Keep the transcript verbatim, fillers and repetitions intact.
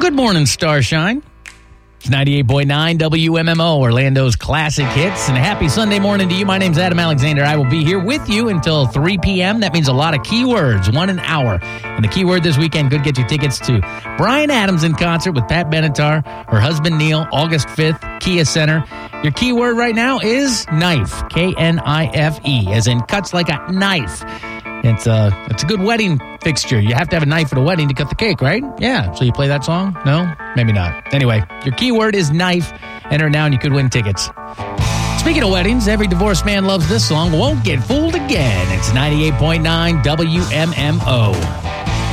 good morning, Starshine. It's ninety-eight point nine W M M O, Orlando's classic hits. And a happy Sunday morning to you. My name's Adam Alexander. I will be here with you until three p.m. That means a lot of keywords, one an hour. And the keyword this weekend could get you tickets to Bryan Adams in concert with Pat Benatar, her husband Neil, August fifth, Kia Center. Your keyword right now is knife, K N I F E, as in cuts like a knife. It's a, it's a good wedding fixture. You have to have a knife at a wedding to cut the cake, right? Yeah. So you play that song? No? Maybe not. Anyway, your keyword is knife. Enter now and you could win tickets. Speaking of weddings, every divorced man loves this song. Won't Get Fooled Again. It's ninety-eight point nine W M M O.